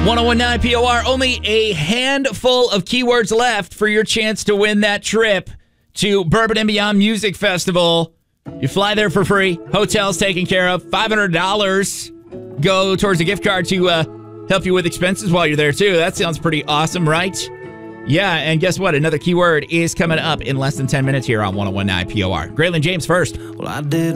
1019 POR, only a handful of keywords left for your chance to win that trip to Bourbon and Beyond Music Festival. You fly there for free. Hotels taken care of. $500 go towards a gift card to help you with expenses while you're there, too. That sounds pretty awesome, right? Yeah, and guess what? Another keyword is coming up in less than 10 minutes here on 1019 POR. Graylin James first. Well, I did.